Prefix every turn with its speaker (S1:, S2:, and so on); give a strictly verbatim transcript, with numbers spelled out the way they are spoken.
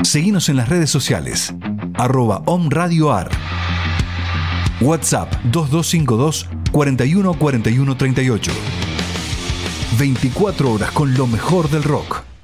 S1: Seguinos en las redes sociales, arroba omradioar. WhatsApp dos dos cinco dos, cuarenta y uno, cuarenta y uno, treinta y ocho. veinticuatro horas con lo mejor del rock.